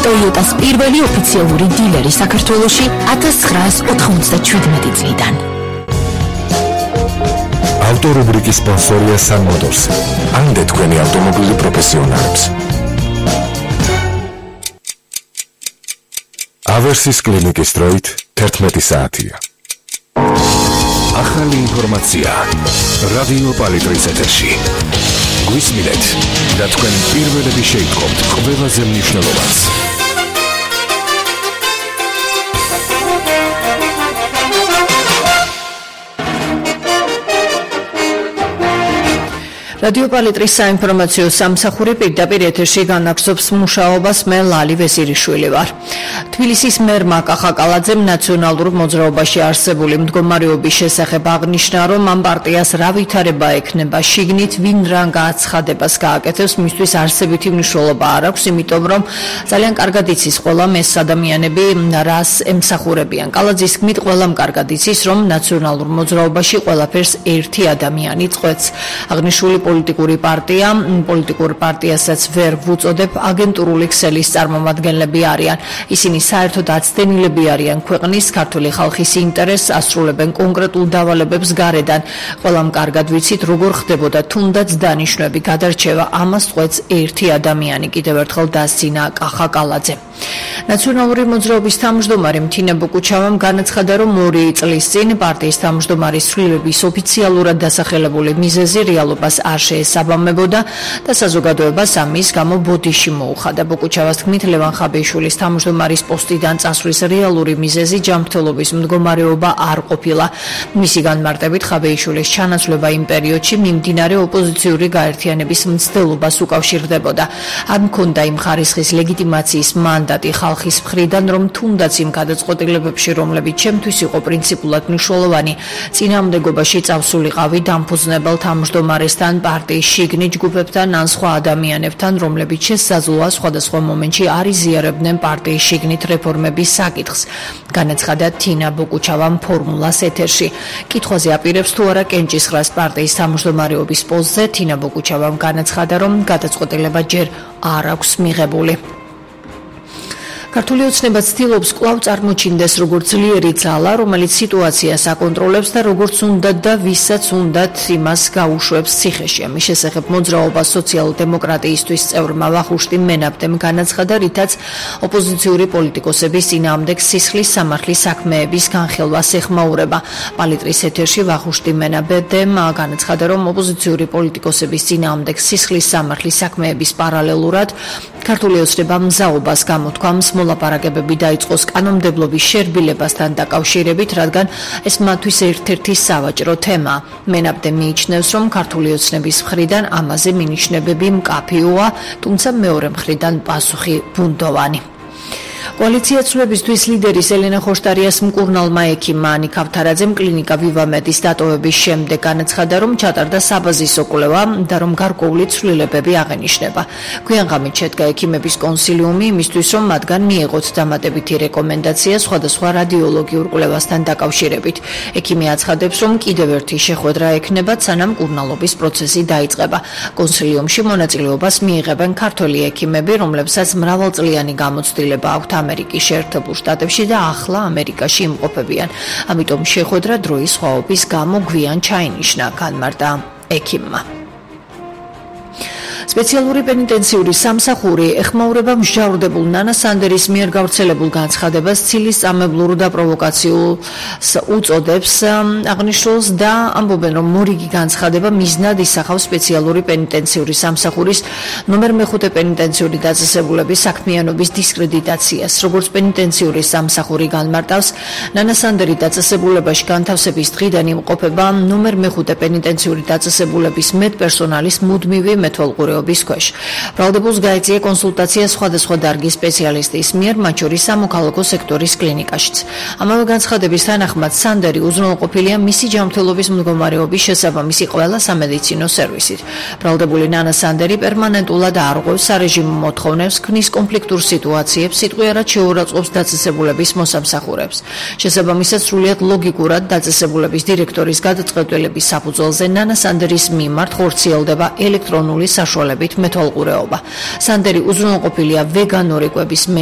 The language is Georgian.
Toyota's პირველი ოფიციალური დილერი საქართველოში 1997 წლიდან. ავტორუბრიკის სპონსორია Sun Motors. ამდე თქვენი ავტომობილი პროფესიონალებს. ავერსის კლინიკის დროით 11 საათია. ახალი ინფორმაცია რადიო პალიტრის ეთერში. გვისმინეთ და თქვენ პირველები შეიტყობთ ყველაზე მნიშვნელოვანს. რადიო პალიტრის საინფორმაციო სამსახური პირდაპირ ეთერში განაგრძობს მუშაობას. მე ლალი ვეზირიშვილი ვარ. თბილისის მერმა კახა კალაძემ ნაციონალურ მოძრაობაში არსებული მდგომარეობის შესახებ აღნიშნა, რომ ამ პარტიას რა ვითარება ექნება, შიგნით ვინ რა გააცხადებას გააკეთებს, მისთვის არსებითი მნიშვნელობა არ აქვს, იმიტომ რომ ძალიან კარგად იცის ყველა ეს ადამიანები რას ემსახურებიან. კალაძის თქმით, ყველამ კარგად იცის, რომ ნაციონალურ მოძრაობაში ყველაფერს ერთი ადამიანი წყვეტს. აღნიშნული პოლიტიკურ პარტიასაც ვერ ვუწოდებ, აგენტურული ქსელის წარმომადგენლები არიან. ისინი საერთოდ აცდენილები არიან ქვეყნის ქართული ხალხის ინტერესს, ასრულებენ კონკრეტულ დავალებებს გარედან. ყველამ კარგად ვიცით, როგორ ხდებოდა თუნდაც დანიშვნები გადარჩევა, ამას წყვეტს ერთი ადამიანი, კიდევ ერთხელ დასცინა კახა კალაძე. ნაციონალური მოძრაობის თავმჯდომარე მთინა ბუკუჩავამ განაცხადა, რომ 2 წლის წინ პარტიის თავმჯდომარის ცვლილების ოფიციალურად დასახელებული მიზეზი რეალობას არ შეესაბამებოდა და საზოგადოებას ამის გამო ბოდიში მოუხადა. ბუკუჩავას თქმით, ლევან ხაბეიშვილის თავმჯდომარის პოსტიდან წასვლის რეალური მიზეზი ჯანმრთელობის მდგომარეობა არ ყოფილა. მისი განმარტებით, ხაბეიშვილის ჩანაცვლება იმ პერიოდში მიმდინარე ოპოზიციური გაერთიანების მცდელობას უკავშირდებოდა. არ მქონდა იმ ხარისხის ლეგიტიმაციის მანდატი ხალხის მხრიდან, რომ თუნდაც იმ გადაწყვეტილებებში, რომლებიც ჩემთვის იყო პრინციპულად მნიშვნელოვანი, წინააღმდეგობაში წავსულიყავი დამფუძნებელ თავმჯდომარესთან, პარტიის შიგნით ჯგუფებთან ან სხვა ადამიანებთან, რომლებიც შესაძლოა სხვადასხვა მომენტში არ იზიარებდნენ პარტიის შიგნით რეფორმების საკითხს. განაცხადა თინა ბუკუჩავამ ფორმულას ეთერში. კითხვაზე აპირებს თუ არა კენჭისყრას პარტიის თავმჯდომარეობის პოსტზე, თინა ბუკუჩავამ განაცხადა, რომ გადაწყვეტილება ჯერ არ აქვს მიღებული. ქართული ოცნება ცდილობს კვლავ წარმოჩინდეს როგორც ძლიერი ძალა, რომელიც სიტუაციას აკონტროლებს და როგორც უნდათ და ვისაც უნდათ იმას გაუშვებს ციხეში. ამის შესახებ მოძრაობა სოციალ-დემოკრატიისთვის წევრმა ვახუშტი მენაბდემ განაცხადა, რითაც ოპოზიციური პოლიტიკოსების წინააღმდეგ სისხლის სამართლის საქმეების განხილვას ეხმაურება. პალიტრის ეთერში ვახუშტი მენაბდემ განაცხადა, რომ ოპოზიციური პოლიტიკოსების წინააღმდეგ სისხლის სამართლის საქმეების პარალელურად ქართული ოცნება მზაობას გამოთქვამს მოლაპარაკებები დაიწყოს კანონმდებლობის შერბილებასთან დაკავშირებით, რადგან ეს მათთვის ერთ-ერთი სავაჭრო თემაა. მენაბდე მიიჩნევს, რომ ქართული ოცნების მხრიდან ამაზე მინიშნებები მკაფიოა, თუმცა მეორე მხრიდან პასუხი ბუნდოვანი. კოალიცია ცვლილებისთვის ლიდერის ელენა ხოშტარიას მკურნალმა ექიმმა ანი ქავთარაძემ კლინიკა ვივამედის დატოვების შემდეგ განაცხადა, რომ ჩატარდა საბაზისო კვლევა და რომ გარკვეული ცვლილებები აღენიშნება. გვიანღამით შედგა ექიმების კონსილიუმი იმისთვის, რომ მათგან მიეღოთ დამატებითი რეკომენდაცია სხვადასხვა რადიოლოგიურ კვლევასთან დაკავშირებით. ექიმი აცხადებს, რომ კიდევ ერთი შეხვედრა ექნება, სანამ მკურნალობის პროცესი დაიწყება. კონსილიუმში მონაწილეობას მიიღებენ ქართველი ექიმები, რომლებსაც მრავალწლიანი გამოცდილება აქვთ ამერიკის შეერთებულ შტატებში და ახლა ამერიკაში იმყოფებიან. ამიტომ შეხვედრა დროის სხვაობის გამო გვიან ჩაინიშნა, განმარტა ექიმმა. სპეციალური პენიტენციური სამსახური ეხმაურება მსჯავრდებულ ნანა სანდერის მიერ გავრცელებულ განცხადებას ცილისწამებლურ და პროვოკაციულს უწოდებს აღნიშნულს და ამბობენ, რომ მორიგი განცხადება მიზნად ისახავს სპეციალური პენიტენციური სამსახურის ნომერ 5 პენიტენციური დაწესებულების საქმიანობის დისკრედიტაციას. როგორც პენიტენციური სამსახური განმარტავს, ნანა სანდერი დაწესებულებაში განთავსების დღიდან იმყოფება ნომერ 5 პენიტენციური დაწესებულების მედპერსონალის მუდმივი მეთვალყურეობის ქვეშ. ბრალდებულს გაეწია კონსულტაცია სხვადასხვა დარგის სპეციალისტის მიერ, მათ შორის სამოქალაქო სექტორის კლინიკაშიც. ამავე განცხადების თანახმად სანდერი უზრუნველყოფილია მისი ჯანმრთელობის მდგომარეობის შესაბამისი ყველა სამედიცინო სერვისით. ბრალდებული ნანა სანდერი პერმანენტულად არ ღვევს სარეჟიმო მოთხოვნებს, ქმნის კონფლიქტურ სიტუაციებს, სიტყვიერად შეურაცხყოფს დაწესებულების მოსამსახურებს. შესაბამისად, სრულიად ლოგიკურად დაწესებულების დირექტორის გადაწყვეტილების საფუძველზე ნანა სანდერის მიმართ ხორციელდება ელექტრონული საშუალებით მეთვალყურეობა. სანდერი უზრუნველყოფილია ვეგანური კვების